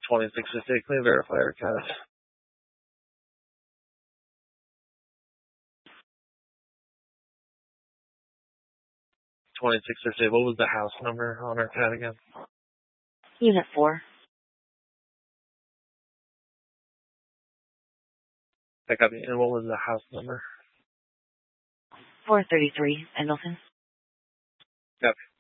2658, can we verify our CAD? 2658, what was the house number on our CAD again? Unit 4. I got it. And what was the house number? 433, Pendleton. Yep.